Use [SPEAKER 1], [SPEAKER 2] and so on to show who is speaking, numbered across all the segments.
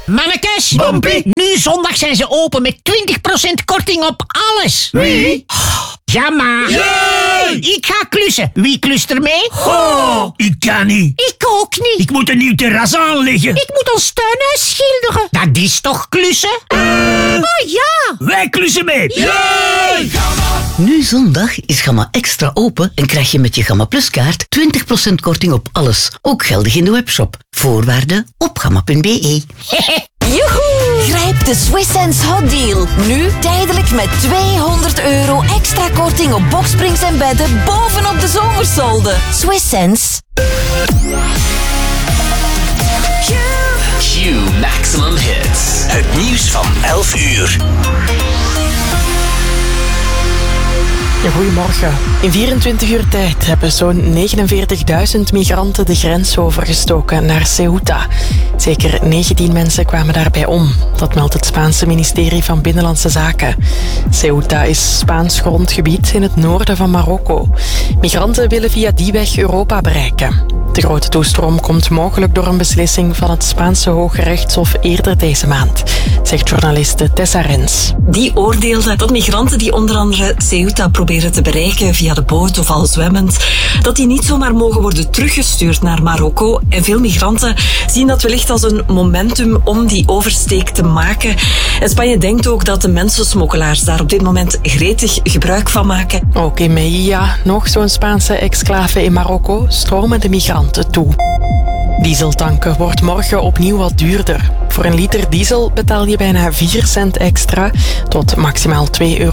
[SPEAKER 1] Mannekes,
[SPEAKER 2] Bompie.
[SPEAKER 1] nu zondag zijn ze open met 20% korting op alles.
[SPEAKER 2] Wie?
[SPEAKER 1] Ja, maar.
[SPEAKER 2] Yay!
[SPEAKER 1] Ik ga klussen. Wie klust er mee?
[SPEAKER 2] Oh, ik kan niet.
[SPEAKER 1] Ik ook niet.
[SPEAKER 2] Ik moet een nieuw terras aanleggen.
[SPEAKER 1] Ik moet ons tuinhuis schilderen. Dat is toch klussen? Oh ja.
[SPEAKER 2] Wij klussen mee. Yay!
[SPEAKER 3] Nu zondag is Gamma Extra open en krijg je met je Gamma Plus kaart 20% korting op alles. Ook geldig in de webshop. Voorwaarden op gamma.be.
[SPEAKER 4] Joehoe! Grijp de Swiss Sense Hot Deal. Nu tijdelijk met €200 extra korting op boksprings en bedden bovenop de zomersolden. Swiss Sense.
[SPEAKER 5] Q Maximum Hits. Het nieuws van 11 uur.
[SPEAKER 6] Ja, goedemorgen. In 24 uur tijd hebben zo'n 49.000 migranten de grens overgestoken naar Ceuta. Zeker 19 mensen kwamen daarbij om. Dat meldt het Spaanse ministerie van Binnenlandse Zaken. Ceuta is Spaans grondgebied in het noorden van Marokko. Migranten willen via die weg Europa bereiken. De grote toestroom komt mogelijk door een beslissing van het Spaanse Hoge Rechtshof eerder deze maand, zegt journaliste Tessa Rens.
[SPEAKER 7] Die oordeelde dat migranten die onder andere Ceuta proberen te bereiken via de boot of al zwemmend, dat die niet zomaar mogen worden teruggestuurd naar Marokko. En veel migranten zien dat wellicht als een momentum om die oversteek te maken. En Spanje denkt ook dat de mensensmokkelaars daar op dit moment gretig gebruik van maken.
[SPEAKER 6] Ook in Melilla, nog zo'n Spaanse exclave in Marokko, stromen de migranten toe. Dieseltanken wordt morgen opnieuw wat duurder. Voor een liter diesel betaal je bijna 4 cent extra tot maximaal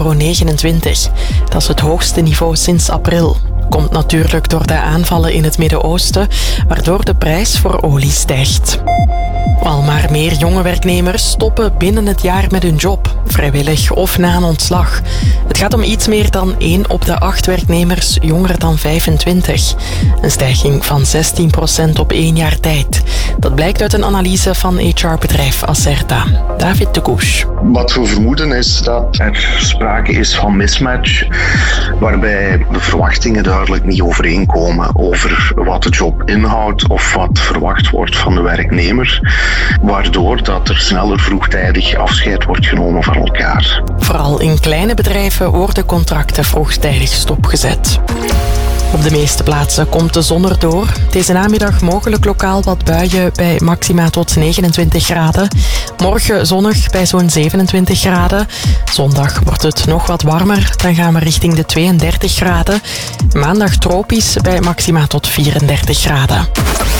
[SPEAKER 6] €2,29. Dat is het hoogste niveau sinds april. Komt natuurlijk door de aanvallen in het Midden-Oosten, waardoor de prijs voor olie stijgt. Al maar meer jonge werknemers stoppen binnen het jaar met hun job, vrijwillig of na een ontslag. Het gaat om iets meer dan 1 op de 8 werknemers jonger dan 25. Een stijging van 16% op 1 jaar tijd. Dat blijkt uit een analyse van HR-bedrijf Acerta. David de Koes.
[SPEAKER 8] Wat we vermoeden is dat er sprake is van mismatch, waarbij de verwachtingen duidelijk niet overeenkomen over wat de job inhoudt of wat verwacht wordt van de werknemer, waardoor dat er sneller vroegtijdig afscheid wordt genomen van elkaar.
[SPEAKER 6] Vooral in kleine bedrijven worden contracten vroegtijdig stopgezet. Op de meeste plaatsen komt de zon erdoor. Deze namiddag mogelijk lokaal wat buien bij maxima tot 29 graden. Morgen zonnig bij zo'n 27 graden. Zondag wordt het nog wat warmer. Dan gaan we richting de 32 graden. Maandag tropisch bij maxima tot 34 graden.